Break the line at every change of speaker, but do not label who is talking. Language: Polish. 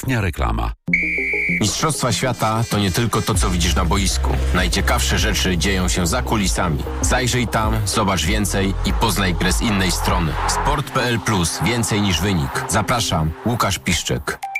Ostatnia reklama.
Mistrzostwa świata to nie tylko to, co widzisz na boisku. Najciekawsze rzeczy dzieją się za kulisami. Zajrzyj tam, zobacz więcej i poznaj grę z innej strony. Sport.pl Plus. Więcej niż wynik. Zapraszam, Łukasz Piszczek.